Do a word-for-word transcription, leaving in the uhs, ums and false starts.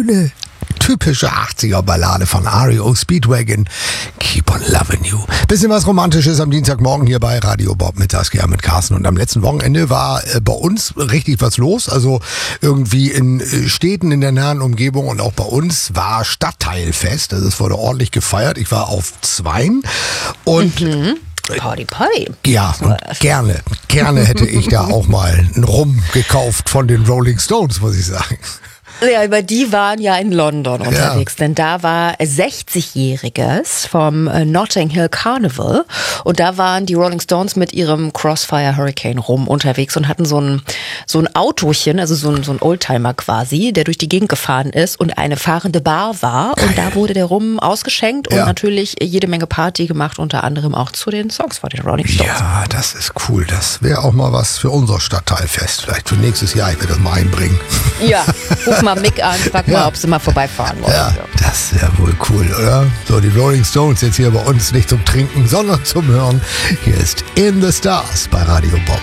schöne, typische achtziger-Ballade von R E O Speedwagon. Keep on loving you. Bisschen was Romantisches am Dienstagmorgen hier bei Radio Bob mit Saskia, mit Carsten. Und am letzten Wochenende war äh, bei uns richtig was los. Also irgendwie in äh, Städten in der nahen Umgebung und auch bei uns war Stadtteilfest. Also es wurde ordentlich gefeiert. Ich war auf Zweien und... Mhm. Party, Party. Ja, und gerne, gerne hätte ich da auch mal einen Rum gekauft von den Rolling Stones, muss ich sagen. Ja, aber die waren ja in London unterwegs, ja. denn da war sechzigjähriges vom Notting Hill Carnival und da waren die Rolling Stones mit ihrem Crossfire Hurricane Rum unterwegs und hatten so ein, so ein Autochen, also so ein, so ein Oldtimer quasi, der durch die Gegend gefahren ist und eine fahrende Bar war. Geil. Und da wurde der Rum ausgeschenkt und ja. natürlich jede Menge Party gemacht, unter anderem auch zu den Songs von den Rolling Stones. Ja, das ist cool. Das wäre auch mal was für unser Stadtteilfest. Vielleicht für nächstes Jahr, ich werde das mal einbringen. Ja, ruf mal Mick an, frag mal, ja. ob sie mal vorbeifahren wollen. Ja, das wäre wohl cool, oder? So, die Rolling Stones jetzt hier bei uns nicht zum Trinken, sondern zum Hören. Hier ist In the Stars bei Radio Bob.